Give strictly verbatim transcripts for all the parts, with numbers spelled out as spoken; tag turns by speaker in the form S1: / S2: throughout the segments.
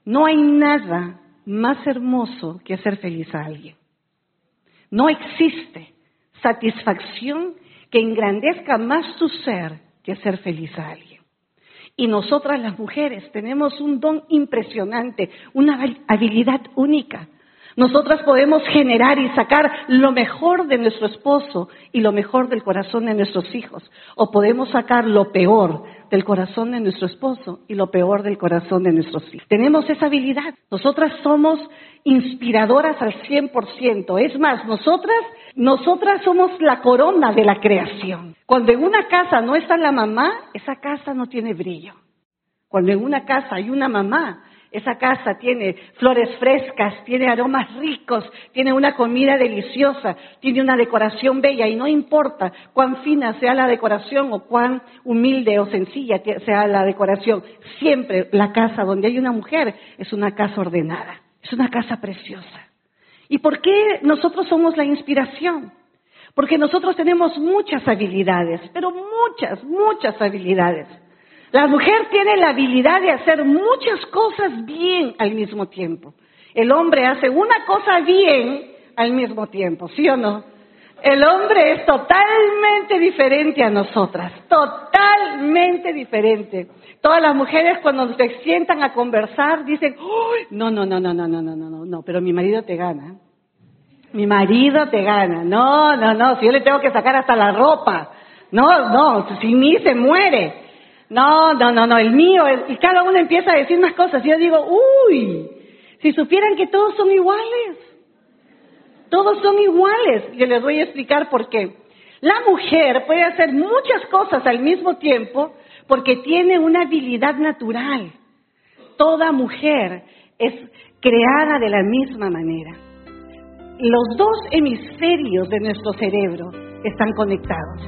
S1: No hay nada más hermoso que hacer feliz a alguien. No existe satisfacción que engrandezca más tu ser que hacer feliz a alguien. Y nosotras las mujeres tenemos un don impresionante, una habilidad única. Nosotras podemos generar y sacar lo mejor de nuestro esposo y lo mejor del corazón de nuestros hijos. O podemos sacar lo peor del corazón de nuestro esposo y lo peor del corazón de nuestros hijos. Tenemos esa habilidad. Nosotras somos inspiradoras al cien por ciento. Es más, nosotras, nosotras somos la corona de la creación. Cuando en una casa no está la mamá, esa casa no tiene brillo. Cuando en una casa hay una mamá, esa casa tiene flores frescas, tiene aromas ricos, tiene una comida deliciosa, tiene una decoración bella y no importa cuán fina sea la decoración o cuán humilde o sencilla sea la decoración, siempre la casa donde hay una mujer es una casa ordenada, es una casa preciosa. ¿Y por qué nosotros somos la inspiración? Porque nosotros tenemos muchas habilidades, pero muchas, muchas habilidades. La mujer tiene la habilidad de hacer muchas cosas bien al mismo tiempo. El hombre hace una cosa bien al mismo tiempo, ¿sí o no? El hombre es totalmente diferente a nosotras, totalmente diferente. Todas las mujeres cuando se sientan a conversar dicen, ¡Uy! no, no, no, no, no, no, no, no, no, pero mi marido te gana. Mi marido te gana. No, no, no, si yo le tengo que sacar hasta la ropa. No, no, sin mí se muere. No, no, no, no, el mío, el, y cada uno empieza a decir unas cosas, y yo digo, uy, si supieran que todos son iguales, todos son iguales, yo les voy a explicar por qué. La mujer puede hacer muchas cosas al mismo tiempo porque tiene una habilidad natural. Toda mujer es creada de la misma manera. Los dos hemisferios de nuestro cerebro están conectados.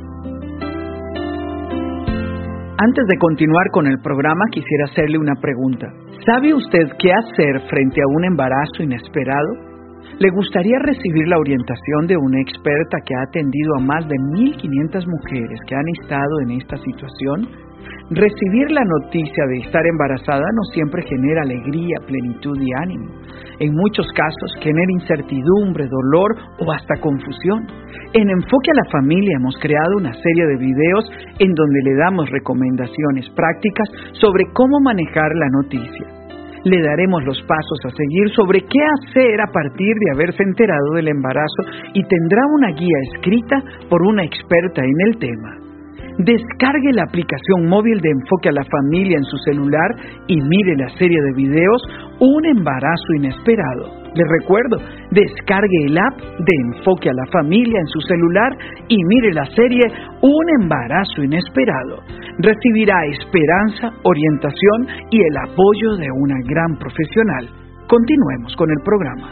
S2: Antes de continuar con el programa, quisiera hacerle una pregunta. ¿Sabe usted qué hacer frente a un embarazo inesperado? ¿Le gustaría recibir la orientación de una experta que ha atendido a más de mil quinientas mujeres que han estado en esta situación? Recibir la noticia de estar embarazada no siempre genera alegría, plenitud y ánimo. En muchos casos genera incertidumbre, dolor o hasta confusión. En Enfoque a la Familia hemos creado una serie de videos en donde le damos recomendaciones prácticas sobre cómo manejar la noticia. Le daremos los pasos a seguir sobre qué hacer a partir de haberse enterado del embarazo y tendrá una guía escrita por una experta en el tema. Descargue la aplicación móvil de Enfoque a la Familia en su celular y mire la serie de videos Un embarazo inesperado. Les recuerdo, descargue el app de Enfoque a la Familia en su celular y mire la serie Un embarazo inesperado. Recibirá esperanza, orientación y el apoyo de una gran profesional. Continuemos con el programa.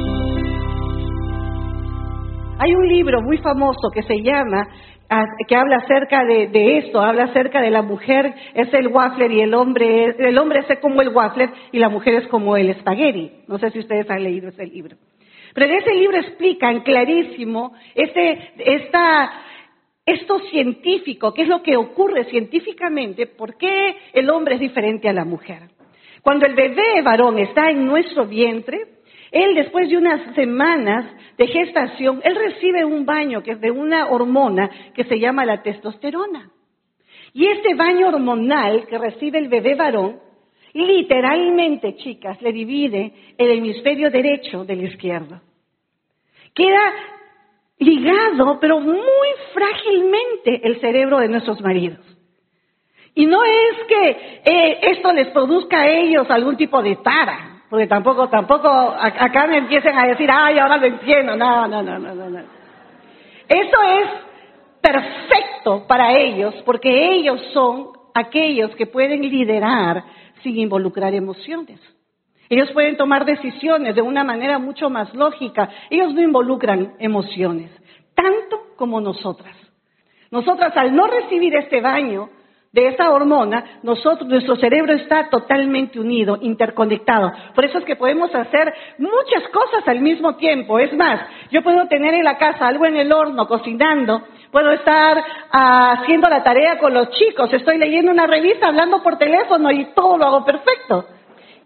S1: Hay un libro muy famoso que se llama que habla acerca de, de esto, habla acerca de la mujer es el waffler y el hombre es, el hombre es como el waffler y la mujer es como el espagueti. No sé si ustedes han leído ese libro. Pero en ese libro explican clarísimo este, esta, esto científico, qué es lo que ocurre científicamente, por qué el hombre es diferente a la mujer. Cuando el bebé varón está en nuestro vientre, él después de unas semanas de gestación, él recibe un baño que es de una hormona que se llama la testosterona. Y este baño hormonal que recibe el bebé varón, literalmente, chicas, le divide el hemisferio derecho del izquierdo. Queda ligado, pero muy frágilmente, el cerebro de nuestros maridos. Y no es que eh, esto les produzca a ellos algún tipo de tara. Porque tampoco, tampoco acá me empiecen a decir, ay, ahora lo entiendo. No, no, no, no, no, no. Eso es perfecto para ellos, porque ellos son aquellos que pueden liderar sin involucrar emociones. Ellos pueden tomar decisiones de una manera mucho más lógica. Ellos no involucran emociones, tanto como nosotras. Nosotras, al no recibir este baño de esa hormona, nosotros, nuestro cerebro está totalmente unido, interconectado. Por eso es que podemos hacer muchas cosas al mismo tiempo. Es más, yo puedo tener en la casa algo en el horno, cocinando, puedo estar uh, haciendo la tarea con los chicos, estoy leyendo una revista, hablando por teléfono y todo lo hago perfecto.